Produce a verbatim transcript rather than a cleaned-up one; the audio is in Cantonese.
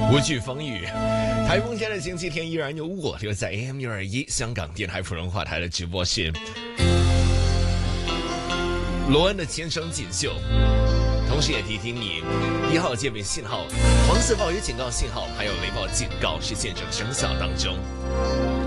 无惧风雨。台风天的星期天，依然有我留在 A M 六二一香港电台普通话台的直播室。罗恩的千声锦绣，同时也提醒你，一号戒备信号、黄色暴雨警告信号还有雷暴警告是现正生效当中。